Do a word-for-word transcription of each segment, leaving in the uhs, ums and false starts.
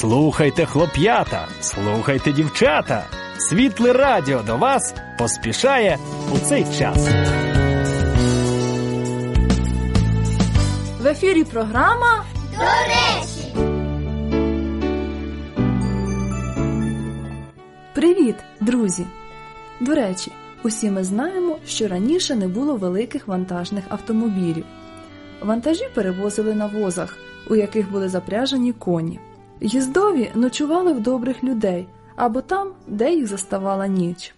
Слухайте, хлоп'ята, слухайте, дівчата. Світле радіо до вас поспішає у цей час. В ефірі програма «До речі». Привіт, друзі! До речі, усі ми знаємо, що раніше не було великих вантажних автомобілів. Вантажі перевозили на возах, у яких були запряжені коні. Їздові ночували в добрих людей, або там, де їх заставала ніч.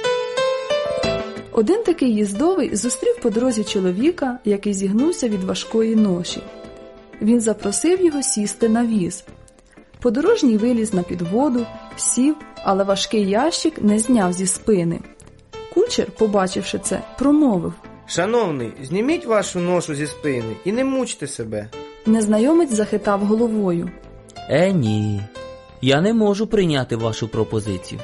Один такий їздовий зустрів по дорозі чоловіка, який зігнувся від важкої ноші. Він запросив його сісти на віз. Подорожній виліз на підводу, сів, але важкий ящик не зняв зі спини. Кучер, побачивши це, промовив: «Шановний, зніміть вашу ношу зі спини і не мучте себе». Незнайомець захитав головою. Е, ні, я не можу прийняти вашу пропозицію.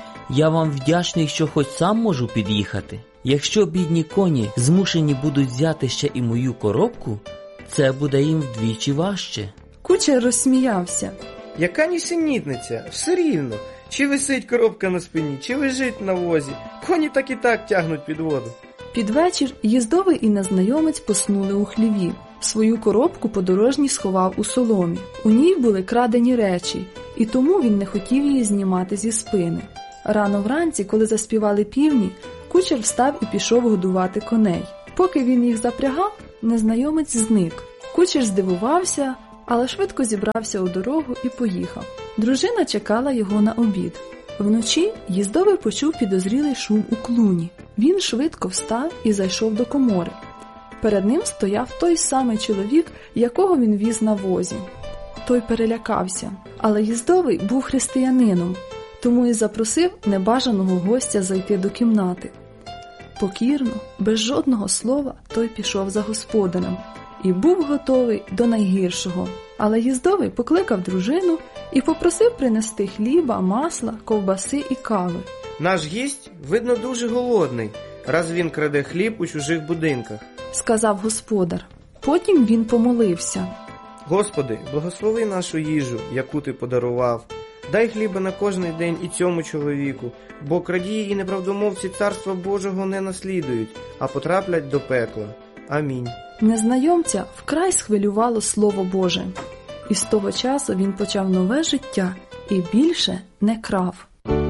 Я вам вдячний, що хоч сам можу під'їхати. Якщо бідні коні змушені будуть взяти ще і мою коробку, це буде їм вдвічі важче. Кучер розсміявся. Яка нісенітниця, все рівно. Чи висить коробка на спині, чи лежить на возі. Коні так і так тягнуть під воду. Під вечір їздовий і незнайомець поснули у хліві. Свою коробку подорожній сховав у соломі. У ній були крадені речі, і тому він не хотів її знімати зі спини. Рано вранці, коли заспівали півні, кучер встав і пішов годувати коней. Поки він їх запрягав, незнайомець зник. Кучер здивувався, але швидко зібрався у дорогу і поїхав. Дружина чекала його на обід. Вночі їздовий почув підозрілий шум у клуні. Він швидко встав і зайшов до комори. Перед ним стояв той самий чоловік, якого він віз на возі. Той перелякався, але їздовий був християнином, тому і запросив небажаного гостя зайти до кімнати. Покірно, без жодного слова, той пішов за господарем і був готовий до найгіршого. Але їздовий покликав дружину і попросив принести хліба, масла, ковбаси і кави. Наш гість, видно, дуже голодний, раз він краде хліб у чужих будинках, сказав господар. Потім він помолився. Господи, благослови нашу їжу, яку ти подарував. Дай хліба на кожний день і цьому чоловіку, бо крадії і неправдомовці царства Божого не наслідують, а потраплять до пекла. Амінь. Незнайомця вкрай схвилювало Слово Боже. І з того часу він почав нове життя і більше не крав.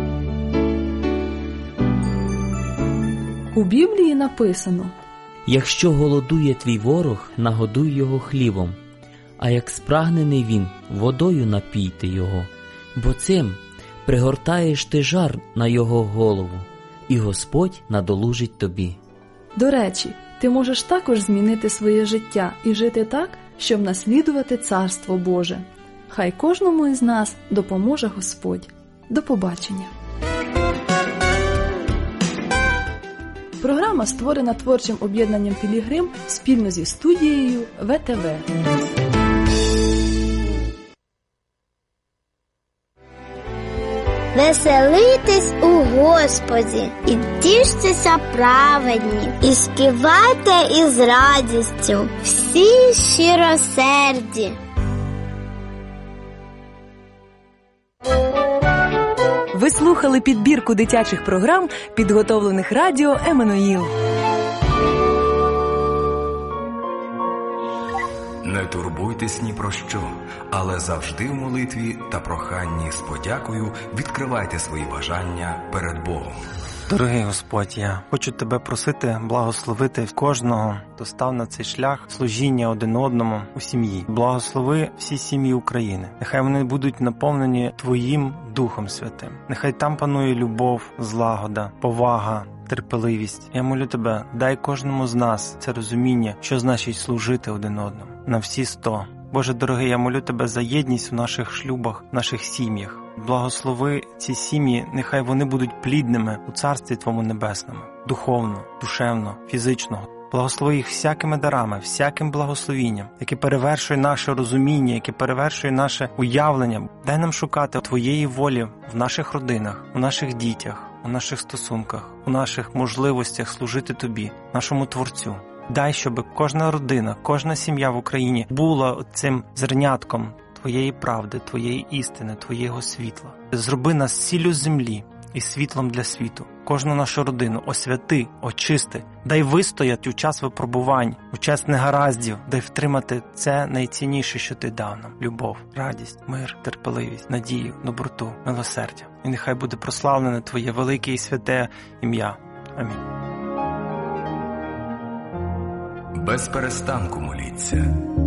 У Біблії написано: «Якщо голодує твій ворог, нагодуй його хлібом, а як спрагнений він, водою напійте його, бо цим пригортаєш ти жар на його голову, і Господь надолужить тобі». До речі, ти можеш також змінити своє життя і жити так, щоб наслідувати Царство Боже. Хай кожному із нас допоможе Господь. До побачення. Програма створена творчим об'єднанням «Пілігрим» спільно зі студією ве те ве. Веселитесь у Господі, і тіштеся праведні, і співайте із радістю всі щиросерді. Ви слухали підбірку дитячих програм, підготовлених радіо «Еммануїл». Не турбуйтесь ні про що, але завжди в молитві та проханні з подякою відкривайте свої бажання перед Богом. Дорогий Господь, я хочу Тебе просити благословити кожного, хто став на цей шлях служіння один одному у сім'ї. Благослови всі сім'ї України. Нехай вони будуть наповнені Твоїм Духом Святим. Нехай там панує любов, злагода, повага, терпеливість. Я молю Тебе, дай кожному з нас це розуміння, що значить служити один одному. На всі сто. Боже дорогий, я молю Тебе за єдність у наших шлюбах, в наших сім'ях. Благослови ці сім'ї, нехай вони будуть плідними у Царстві Твоєму Небесному, духовно, душевно, фізично. Благослови їх всякими дарами, всяким благословінням, яке перевершує наше розуміння, яке перевершує наше уявлення. Дай нам шукати Твоєї волі в наших родинах, у наших дітях, у наших стосунках, у наших можливостях служити Тобі, нашому Творцю. Дай, щоб кожна родина, кожна сім'я в Україні була цим зернятком Твоєї правди, Твоєї істини, Твоєго світла. Зроби нас сіллю землі і світлом для світу. Кожну нашу родину освяти, очисти, дай вистоять у час випробувань, у час негараздів, дай втримати це найцінніше, що Ти дав нам – любов, радість, мир, терпеливість, надію, доброту, милосердя. І нехай буде прославлене Твоє велике і святе ім'я. Амінь. Без перестанку моліться.